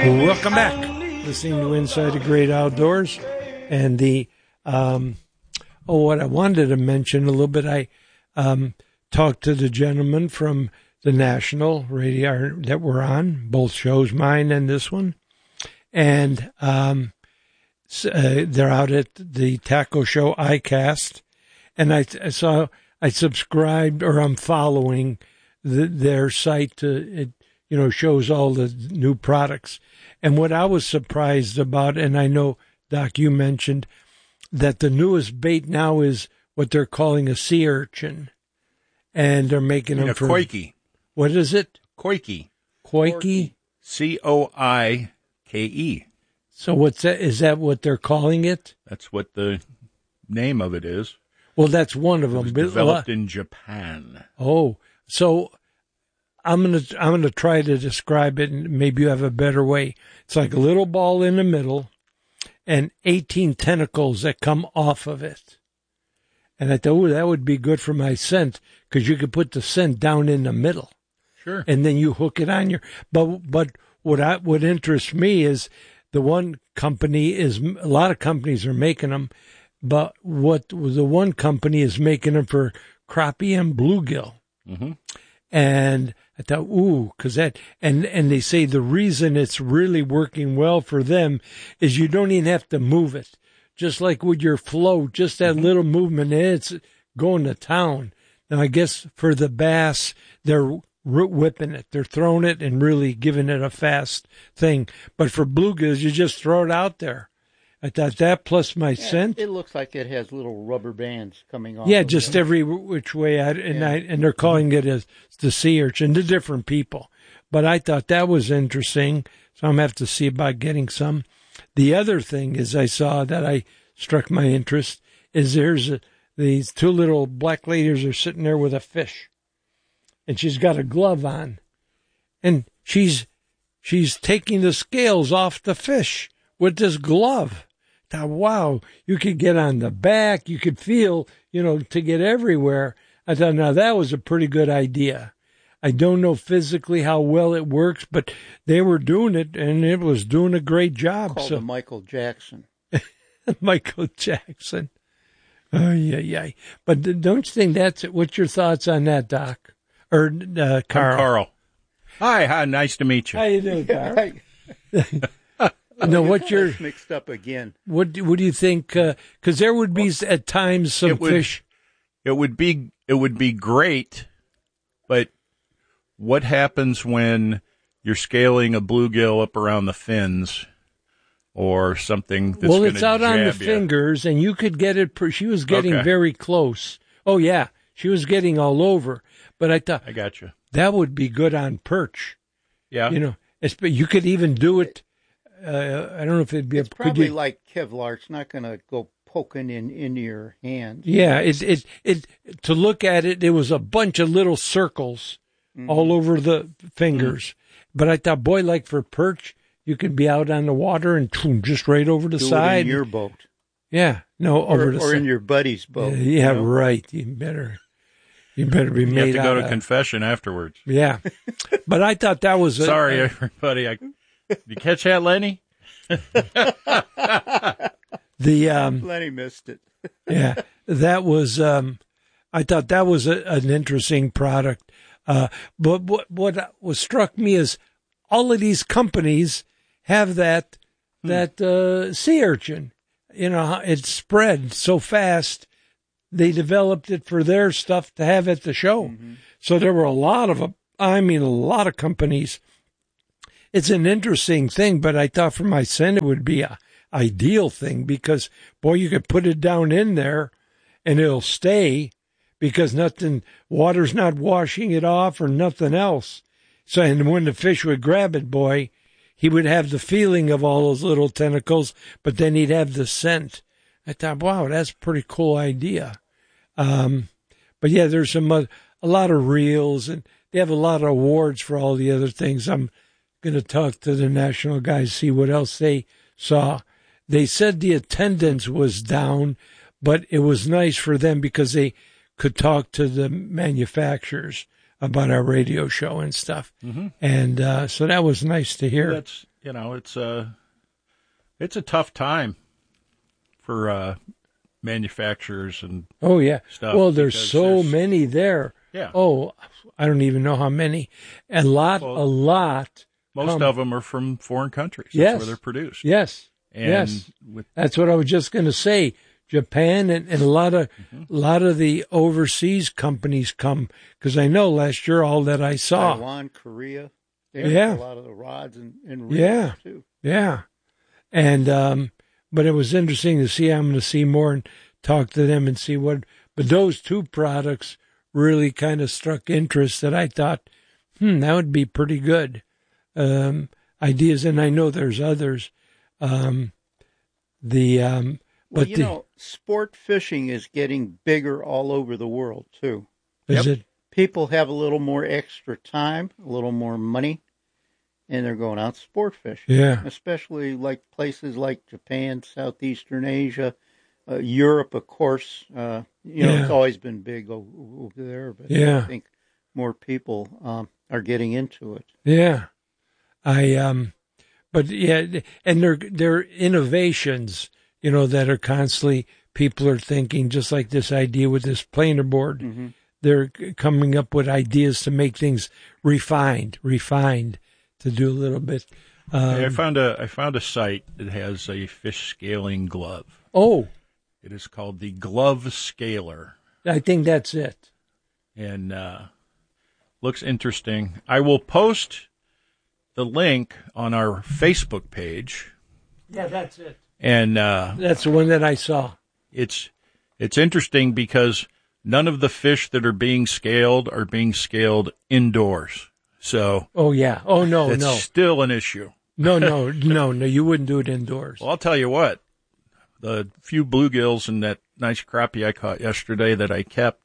Welcome back. Listening to Inside the Great Outdoors. And what I wanted to mention a little bit, I talked to the gentleman from the national radio that we're on, both shows, mine and this one. And they're out at the taco show, iCast. And I subscribed, or I'm following their site. It shows all the new products. And what I was surprised about, and I know, Doc, you mentioned that the newest bait now is what they're calling a sea urchin. And they're making them for... Koike. What is it? Koike. Koike? Koike. So what's that? Is that what they're calling it? That's what the name of it is. Well, that's one of them. It was developed in Japan. Oh, so I'm gonna try to describe it, and maybe you have a better way. It's like a little ball in the middle, and 18 tentacles that come off of it. And I thought, that would be good for my scent, because you could put the scent down in the middle. Sure. And then you hook it on your. But what interests me is the one company is, a lot of companies are making them, but what the one company is making them for crappie and bluegill. Mm-hmm. And I thought, because that, and they say the reason it's really working well for them is you don't even have to move it. Just like with your float, just that little movement, it's going to town. Now, I guess for the bass, they're whipping it. They're throwing it and really giving it a fast thing. But for bluegills, you just throw it out there. I thought that plus my scent. It looks like it has little rubber bands coming off. Yeah, just every which way. And they're calling it as the sea urchin to different people. But I thought that was interesting, so I'm going to have to see about getting some. The other thing is I saw that I struck my interest is these two little black ladies are sitting there with a fish. And she's got a glove on. And she's taking the scales off the fish with this glove. Now, wow, you could get on the back. You could feel, to get everywhere. I thought, now that was a pretty good idea. I don't know physically how well it works, but they were doing it, and it was doing a great job. Called Michael Jackson. Michael Jackson. Oh, yeah. But don't you think that's it? What's your thoughts on that, Doc? Or Carl? Carl. Hi, nice to meet you. How you doing, Carl? No, what's your mixed up again? What do you think? Because there would be at times some fish. It would be great, but what happens when you're scaling a bluegill up around the fins or something? That's It's out on the fingers, and you could get it. She was getting very close. Oh yeah, she was getting all over. But I thought I got you. That would be good on perch. Yeah, you could even do it. I don't know if it'd be. It's probably like Kevlar. It's not going to go poking into your hand. Yeah, it to look at it, there was a bunch of little circles all over the fingers. Mm-hmm. But I thought, boy, like for perch, you could be out on the water and just right over the side. It in your boat. Yeah, no, over the side. Or in your buddy's boat. Yeah, right. You better be made. You have to go to confession afterwards. Yeah, but I thought that was. Sorry, everybody. Did you catch that, Lenny? Lenny missed it. Yeah, that was. I thought that was an interesting product. But what struck me is all of these companies have that sea urchin. It spread so fast. They developed it for their stuff to have at the show. Mm-hmm. So there were a lot of companies. It's an interesting thing, but I thought for my scent it would be a ideal thing because, boy, you could put it down in there and it'll stay because water's not washing it off or nothing else. So, and when the fish would grab it, boy, he would have the feeling of all those little tentacles, but then he'd have the scent. I thought, wow, that's a pretty cool idea. But yeah, there's a lot of reels and they have a lot of awards for all the other things. I'm going to talk to the national guys, see what else they saw. They said the attendance was down, but it was nice for them because they could talk to the manufacturers about our radio show and stuff. Mm-hmm. And so that was nice to hear. you know, it's a tough time for manufacturers and Oh, yeah. stuff. Well, there's because so many there. Yeah. Oh, I don't even know how many. A lot. Most of them are from foreign countries. That's Yes. where they're produced. Yes. And yes. with That's what I was just going to say. Japan and a lot of the overseas companies come, because I know last year all that I saw. Taiwan, Korea. They Yeah. have a lot of the rods and reels Yeah. too. Yeah. And, but it was interesting to see. I'm going to see more and talk to them and see what, but those two products really kind of struck interest that I thought, that would be pretty good. Ideas. And I know there's others. Well, you know, sport fishing is getting bigger all over the world too. Is it? People have a little more extra time, a little more money, and they're going out sport fishing. Yeah. Especially like places like Japan, Southeastern Asia, Europe, of course. It's always been big over there, but I think more people are getting into it. Yeah. But yeah, and they're innovations, that are constantly, people are thinking, just like this idea with this planer board. Mm-hmm. They're coming up with ideas to make things refined, to do a little bit. I found a site that has a fish scaling glove. Oh. It is called the Glove Scaler. I think that's it. And looks interesting. I will post the link on our Facebook page. Yeah, that's it. And that's the one that I saw. It's interesting because none of the fish that are being scaled are being scaled indoors. So oh yeah. Oh no, it's still an issue. No, you wouldn't do it indoors. Well, I'll tell you what. The few bluegills and that nice crappie I caught yesterday that I kept,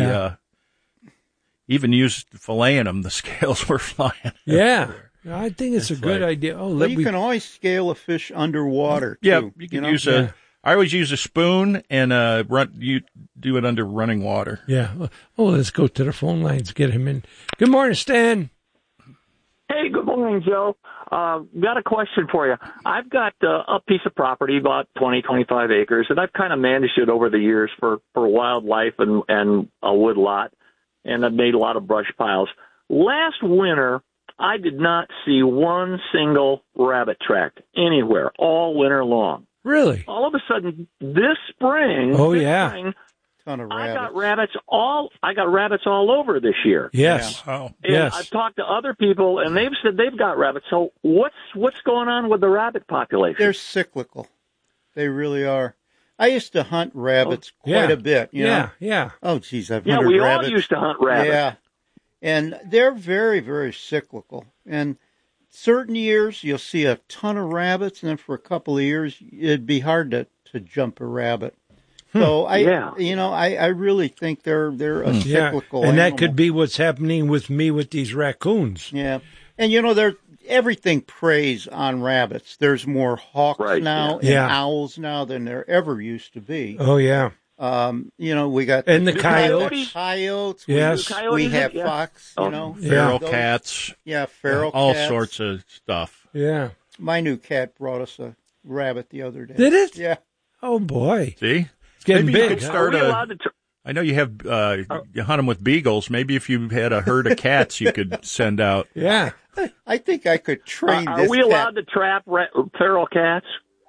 even used filleting them, the scales were flying. Yeah. I think it's a good idea. Oh, you can always scale a fish underwater, too. Yeah, you can use I always use a spoon and you do it under running water. Yeah. Oh, let's go to the phone lines, get him in. Good morning, Stan. Hey, good morning, Joe. Got a question for you. I've got a piece of property, about 25 acres, and I've kind of managed it over the years for wildlife and a wood lot, and I've made a lot of brush piles. Last winter, I did not see one single rabbit track anywhere all winter long. Really? All of a sudden, this spring, ton of rabbits. I got rabbits all over this year. Yes. Yeah. Oh. And yes. I've talked to other people, and they've said they've got rabbits. So what's going on with the rabbit population? They're cyclical. They really are. I used to hunt rabbits quite a bit. You know? Yeah. Oh, geez, I've hunted we rabbits. all used to hunt rabbits. Yeah. And they're very, very cyclical. And certain years you'll see a ton of rabbits, and then for a couple of years it'd be hard to jump a rabbit. So I really think they're a cyclical and animal. that could be what's happening with me with these raccoons. Yeah. And everything preys on rabbits. There's more hawks now and owls now than there ever used to be. Oh yeah. We got and the coyotes. Coyotes. Yes. We have fox, feral cats. Yeah, feral cats. All sorts of stuff. Yeah. My new cat brought us a rabbit the other day. Did it? Yeah. Oh boy. See? It's getting Maybe big. You could start I know you have you hunt them with beagles. Maybe if you had a herd of cats, you could send out. Yeah. I think I could train this Are we allowed to trap feral cats?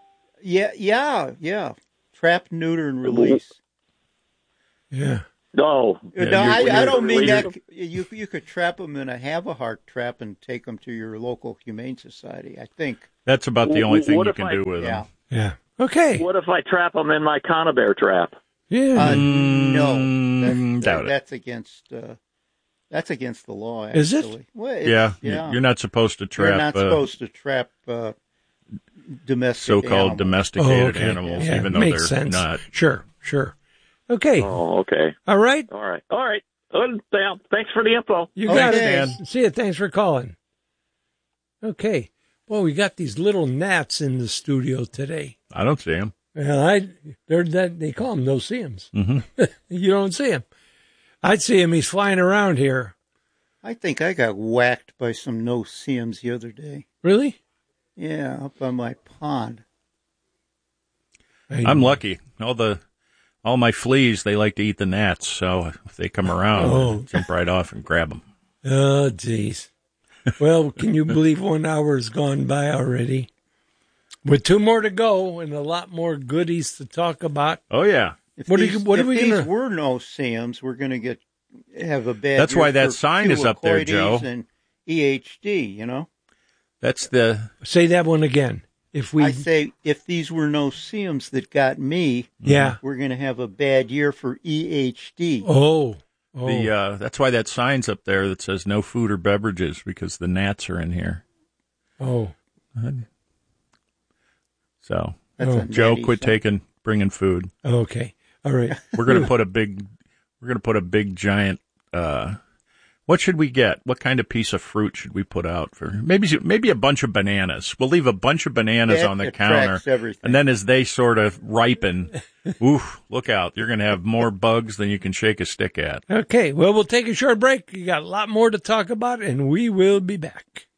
Yeah. Trap, neuter, and release. Yeah. No. I don't mean that. You could trap them in a have-a-heart trap and take them to your local humane society, I think. That's about the only thing you can do with them. Yeah. Okay. What if I trap them in my conibear trap? Yeah. No. Doubt it. That's against the law, actually. Is it? Well, You're not supposed to trap. You're not supposed to trap domestic so-called domesticated animals, even though makes they're sense. not. Sure. Okay. Oh, okay. All right. Well, thanks for the info. You got it. Dan. See you. Thanks for calling. Okay. Well, we got these little gnats in the studio today. I don't see them. Well, they call them no-see-ums. Mm-hmm. You don't see him. I'd see him. He's flying around here. I think I got whacked by some no-see-ums the other day. Really? Yeah, up on my pond. I'm lucky. All my fleas, they like to eat the gnats, so if they come around, I jump right off and grab them. Oh, geez. Well, can you believe 1 hour has gone by already? With 2 more to go and a lot more goodies to talk about. Oh, yeah. If What are these, we if gonna? these were no-see-ums, we're going to have a bad. That's year why that for sign is up there, Joe. and EHD, you know. That's the. Say that one again. I say if these were no-see-ums that got me, yeah, we're going to have a bad year for EHD. Oh. That's why that sign's up there that says no food or beverages because the gnats are in here. Oh. So, That's Joe, quit bringing food. Okay. All right. We're going to put a big giant, what should we get? What kind of piece of fruit should we put out for? Maybe a bunch of bananas. We'll leave a bunch of bananas on the counter. Everything. And then as they sort of ripen, oof, look out. You're going to have more bugs than you can shake a stick at. Okay. Well, we'll take a short break. We got a lot more to talk about, and we will be back.